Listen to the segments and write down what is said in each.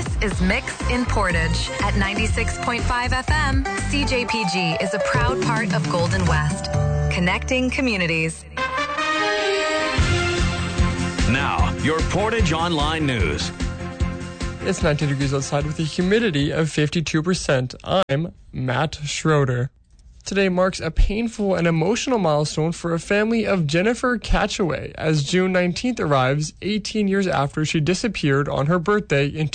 This is Mix in Portage. At 96.5 FM, CJPG is a proud part of Golden West, connecting communities. Now, your Portage Online News. It's 19 degrees outside with a humidity of 52%. I'm Matt Schroeder. Today marks a painful and emotional milestone for a family of Jennifer Catchaway as June 19th arrives 18 years after she disappeared on her birthday in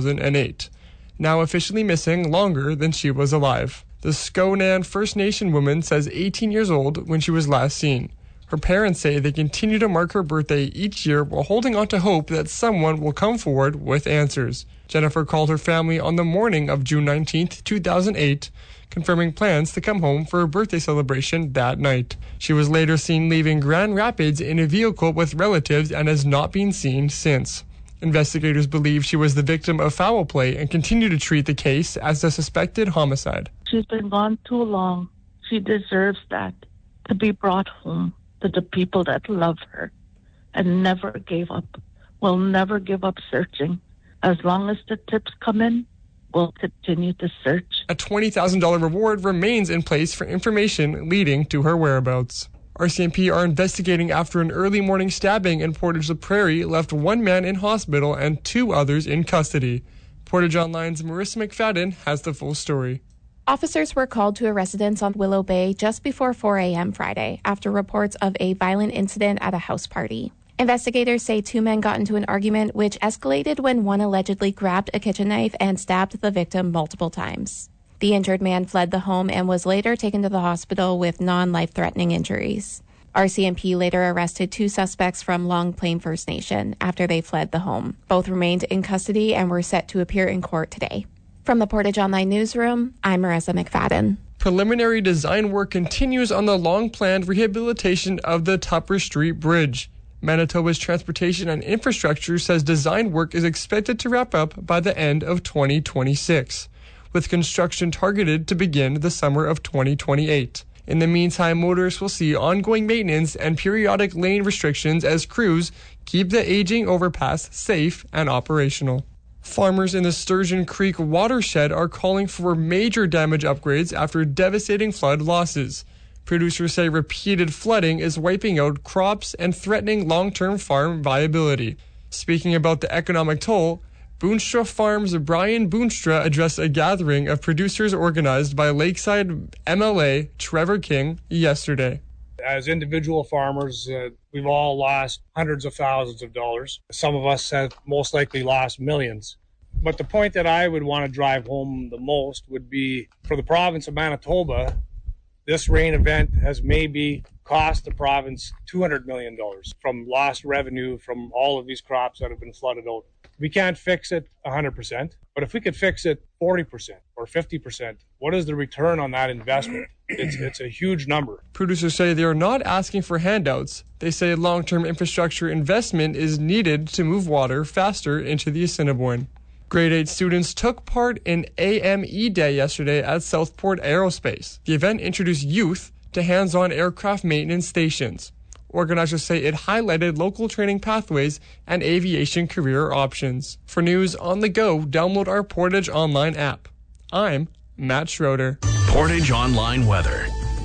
2008. Now officially missing longer than she was alive. The Skonan First Nation woman says 18 years old when she was last seen. Her parents say they continue to mark her birthday each year while holding on to hope that someone will come forward with answers. Jennifer called her family on the morning of June 19th, 2008, confirming plans to come home for her birthday celebration that night. She was later seen leaving Grand Rapids in a vehicle with relatives and has not been seen since. Investigators believe she was the victim of foul play and continue to treat the case as a suspected homicide. She's been gone too long. She deserves that, to be brought home to the people that love her and never gave up. We'll never give up searching. As long as the tips come in, we'll continue to search. A $20,000 reward remains in place for information leading to her whereabouts. RCMP are investigating after an early morning stabbing in Portage La Prairie left one man in hospital and two others in custody. Portage Online's Marissa McFadden has the full story. Officers were called to a residence on Willow Bay just before 4 a.m. Friday after reports of a violent incident at a house party. Investigators say two men got into an argument which escalated when one allegedly grabbed a kitchen knife and stabbed the victim multiple times. The injured man fled the home and was later taken to the hospital with non-life-threatening injuries. RCMP later arrested two suspects from Long Plain First Nation after they fled the home. Both remained in custody and were set to appear in court today. From the Portage Online Newsroom, I'm Marissa McFadden. Preliminary design work continues on the long-planned rehabilitation of the Tupper Street Bridge. Manitoba's Transportation and Infrastructure says design work is expected to wrap up by the end of 2026, with construction targeted to begin the summer of 2028. In the meantime, motorists will see ongoing maintenance and periodic lane restrictions as crews keep the aging overpass safe and operational. Farmers in the Sturgeon Creek watershed are calling for major damage upgrades after devastating flood losses. Producers say repeated flooding is wiping out crops and threatening long-term farm viability. Speaking about the economic toll, Boonstra Farms' Brian Boonstra addressed a gathering of producers organized by Lakeside MLA Trevor King yesterday. As individual farmers, we've all lost hundreds of thousands of dollars. Some of us have most likely lost millions. But the point that I would want to drive home the most would be for the province of Manitoba. This rain event has maybe cost the province $200 million from lost revenue from all of these crops that have been flooded out. We can't fix it 100%, but if we could fix it 40% or 50%, what is the return on that investment? It's a huge number. Producers say they are not asking for handouts. They say long-term infrastructure investment is needed to move water faster into the Assiniboine. Grade 8 students took part in AME Day yesterday at Southport Aerospace. The event introduced youth to hands-on aircraft maintenance stations. Organizers say it highlighted local training pathways and aviation career options. For news on the go, download our Portage Online app. I'm Matt Schroeder. Portage Online weather.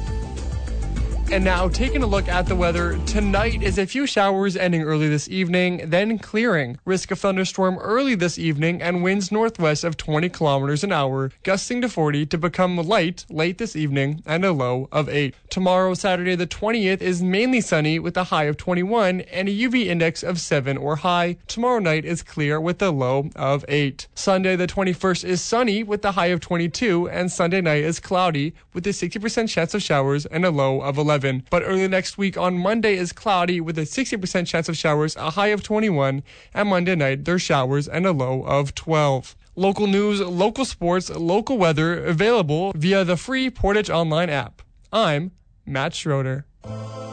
And now, taking a look at the weather, tonight is a few showers ending early this evening, then clearing. Risk of thunderstorm early this evening and winds northwest of 20 kilometers an hour, gusting to 40 to become light late this evening and a low of 8. Tomorrow, Saturday the 20th, is mainly sunny with a high of 21 and a UV index of 7 or high. Tomorrow night is clear with a low of 8. Sunday the 21st is sunny with a high of 22 and Sunday night is cloudy with a 60% chance of showers and a low of 11. But early next week on Monday is cloudy with a 60% chance of showers, a high of 21, and Monday night there's showers and a low of 12. Local news, local sports, local weather available via the free Portage Online app. I'm Matt Schroeder.